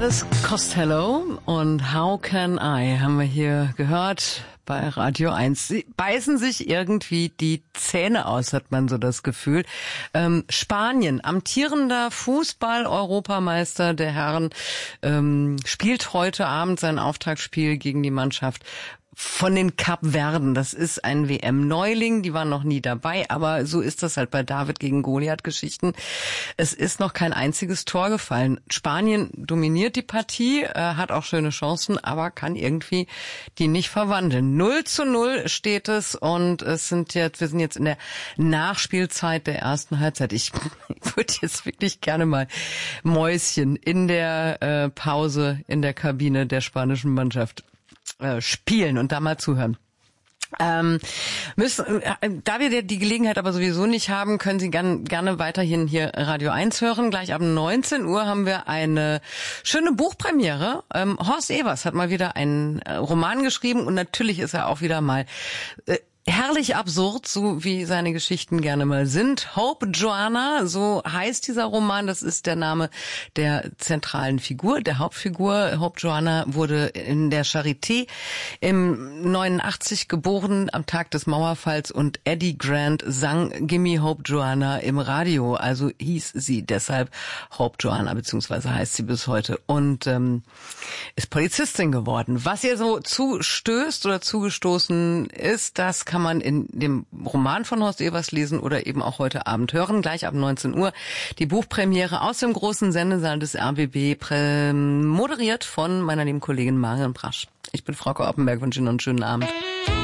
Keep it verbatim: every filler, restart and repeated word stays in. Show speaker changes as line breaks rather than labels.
Elvis Costello und How Can I haben wir hier gehört bei Radio eins. Sie beißen sich irgendwie die Zähne aus, hat man so das Gefühl. Ähm, Spanien, amtierender Fußball-Europameister der Herren, ähm, spielt heute Abend sein Auftaktspiel gegen die Mannschaft von den Kapverden. Das ist ein W M-Neuling, die waren noch nie dabei, aber so ist das halt bei David gegen Goliath-Geschichten. Es ist noch kein einziges Tor gefallen. Spanien dominiert die Partie, äh, hat auch schöne Chancen, aber kann irgendwie die nicht verwandeln. null zu null steht es und es sind jetzt, wir sind jetzt in der Nachspielzeit der ersten Halbzeit. Ich, ich würde jetzt wirklich gerne mal Mäuschen in der äh, Pause in der Kabine der spanischen Mannschaft spielen und da mal zuhören. Ähm, müssen, äh, da wir die Gelegenheit aber sowieso nicht haben, können Sie gern, gerne weiterhin hier Radio eins hören. Gleich ab neunzehn Uhr haben wir eine schöne Buchpremiere. Ähm, Horst Evers hat mal wieder einen äh, Roman geschrieben und natürlich ist er auch wieder mal äh, herrlich absurd, so wie seine Geschichten gerne mal sind. Hope Joanna, so heißt dieser Roman. Das ist der Name der zentralen Figur, der Hauptfigur. Hope Joanna wurde in der Charité im neunundachtzig geboren, am Tag des Mauerfalls, und Eddie Grant sang Gimme Hope Joanna im Radio. Also hieß sie deshalb Hope Joanna, beziehungsweise heißt sie bis heute. Und ähm, ist Polizistin geworden. Was ihr so zustößt oder zugestoßen ist, das kann man in dem Roman von Horst Evers lesen oder eben auch heute Abend hören, gleich ab neunzehn Uhr. Die Buchpremiere aus dem großen Sendesaal des R B B, moderiert von meiner lieben Kollegin Marion Brasch. Ich bin Frau Oppenberg, wünsche Ihnen noch einen schönen Abend.